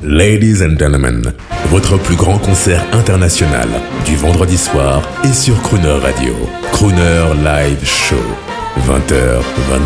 Ladies and gentlemen, votre plus grand concert international du vendredi soir est sur Crooner Radio. Crooner Live Show, 20h,